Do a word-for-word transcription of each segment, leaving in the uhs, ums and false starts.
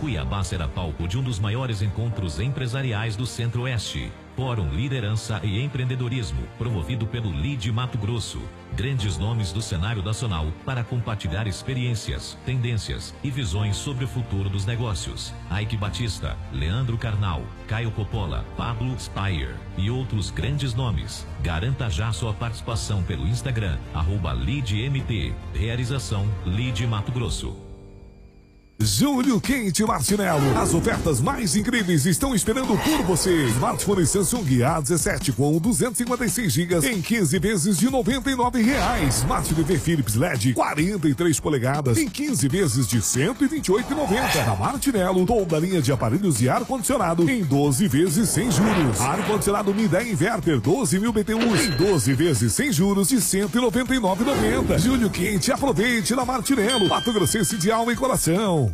Cuiabá será palco de um dos maiores encontros empresariais do Centro-Oeste. Fórum Liderança e Empreendedorismo, promovido pelo L I D Mato Grosso. Grandes nomes do cenário nacional para compartilhar experiências, tendências e visões sobre o futuro dos negócios. Ike Batista, Leandro Carnal, Caio Coppola, Pablo Spire e outros grandes nomes. Garanta já sua participação pelo Instagram, arroba L I D M T. Realização L I D Mato Grosso. Júlio Quente Martinello. As ofertas mais incríveis estão esperando por você. Smartphone Samsung A dezessete com duzentos e cinquenta e seis gigas em quinze vezes de noventa e nove reais. Smart T V Philips L E D quarenta e três polegadas em quinze vezes de cento e vinte e oito reais e noventa centavos. Na Martinello, toda a linha de aparelhos de ar-condicionado em doze vezes sem juros. Ar-condicionado Midea Inverter doze mil B T Us em doze vezes sem juros de cento e noventa e nove reais e noventa centavos. Júlio Quente, aproveite na Martinello. Mato Grossense de alma e coração.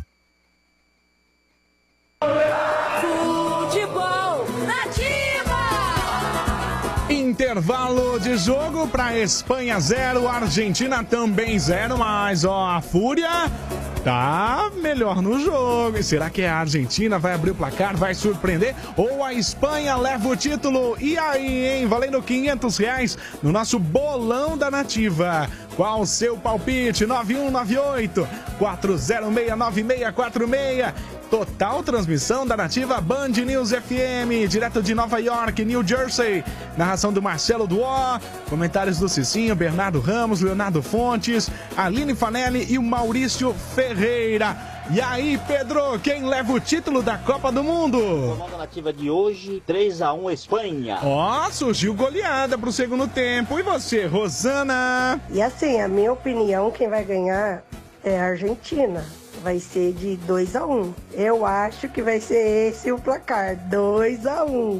Futebol Nativa! Intervalo de jogo para Espanha zero, Argentina também zero, mas ó, a Fúria tá melhor no jogo. E será que a Argentina vai abrir o placar, vai surpreender? Ou a Espanha leva o título? E aí, hein? Valendo quinhentos reais no nosso bolão da Nativa. Qual o seu palpite? nove um nove oito, quatro zero seis, nove seis quatro seis. Total transmissão da Nativa Band News F M, direto de Nova York, New Jersey. Narração do Marcelo Duó, comentários do Cicinho, Bernardo Ramos, Leonardo Fontes, Aline Fanelli e o Maurício Ferreira. E aí, Pedro, quem leva o título da Copa do Mundo? Jornal da Nativa de hoje, três a um Espanha. Ó, surgiu goleada pro segundo tempo. E você, Rosana? E assim, a minha opinião, quem vai ganhar é a Argentina. Vai ser de dois a um. Eu acho que vai ser esse o placar, dois a um.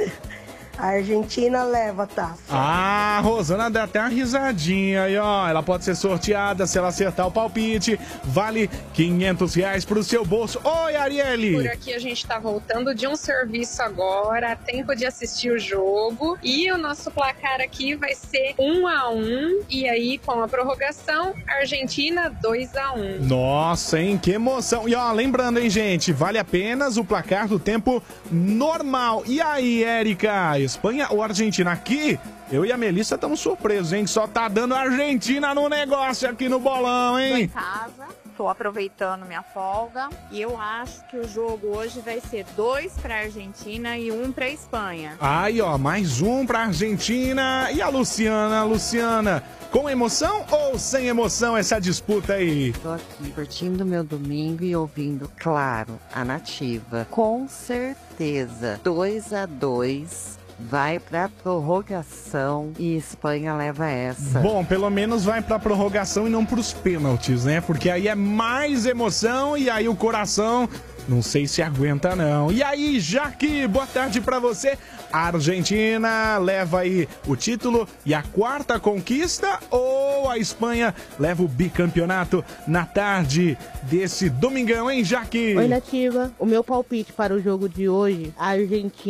A Argentina leva a taça. Ah, a Rosana dá até uma risadinha aí, ó. Ela pode ser sorteada se ela acertar o palpite. Vale quinhentos reais pro seu bolso. Oi, Arielle! Por aqui a gente tá voltando de um serviço agora, tempo de assistir o jogo. E o nosso placar aqui vai ser um a um. E aí, com a prorrogação, Argentina dois a um. Nossa, hein? Que emoção. E ó, lembrando, hein, gente, vale apenas o placar do tempo normal. E aí, Érica? Espanha ou Argentina? Aqui, eu e a Melissa estamos surpresos, hein? Que só tá dando Argentina no negócio aqui no bolão, hein? Tô em casa, tô aproveitando minha folga e eu acho que o jogo hoje vai ser dois pra Argentina e um pra Espanha. Aí, ó, mais um pra Argentina. E a Luciana, Luciana, com emoção ou sem emoção essa disputa aí? Tô aqui curtindo meu domingo e ouvindo, claro, a Nativa. Com certeza, dois a dois. Vai pra prorrogação e Espanha leva essa. Bom, pelo menos vai pra prorrogação e não pros pênaltis, né? Porque aí é mais emoção e aí o coração não sei se aguenta não. E aí, Jaque, boa tarde pra você. A Argentina leva aí o título e a quarta conquista ou a Espanha leva o bicampeonato na tarde desse domingão, hein, Jaque? Oi, Nativa. O meu palpite para o jogo de hoje, a Argentina